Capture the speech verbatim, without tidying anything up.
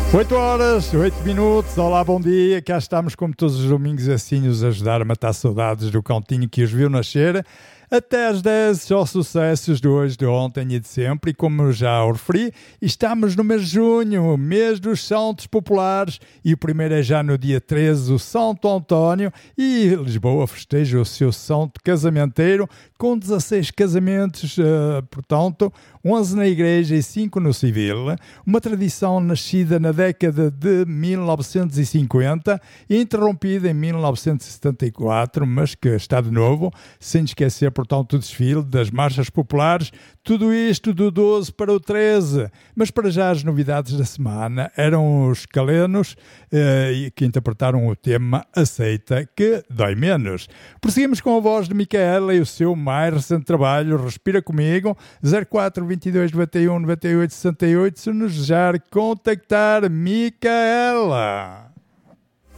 oito horas, oito minutos, olá, bom dia, cá estamos como todos os domingos assim os ajudar a matar saudades do cantinho que os viu nascer. Até às dez, só sucessos de hoje, de ontem e de sempre, e como já o referi, estamos no mês de junho, mês dos santos populares, e o primeiro é já no dia treze, o Santo António, e Lisboa festeja o seu santo casamenteiro, com dezasseis casamentos, uh, portanto, onze na igreja e cinco no civil, uma tradição nascida na década de mil novecentos e cinquenta, interrompida em mil novecentos e setenta e quatro, mas que está de novo, sem esquecer, portanto, o desfile das marchas populares, tudo isto do doze para o treze. Mas para já as novidades da semana eram os calenos eh, que interpretaram o tema Aceita que dói menos. Prosseguimos com a voz de Micaela e o seu mais recente trabalho Respira Comigo, zero quatro, vinte e dois, noventa e um, noventa e oito, sessenta e oito, se nos desejar contactar Micaela.